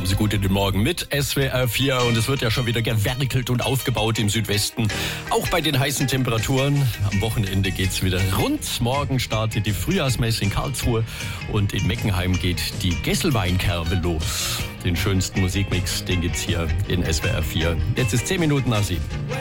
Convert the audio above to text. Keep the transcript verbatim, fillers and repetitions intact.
Kommen Sie gut in den Morgen mit S W R vier und es wird ja schon wieder gewerkelt und aufgebaut im Südwesten. Auch bei den heißen Temperaturen. Am Wochenende geht's wieder rund. Morgen startet die Frühjahrsmesse in Karlsruhe und in Meckenheim geht die Gesselweinkerbe los. Den schönsten Musikmix, den gibt's hier in S W R vier. Jetzt ist zehn Minuten nach sieben.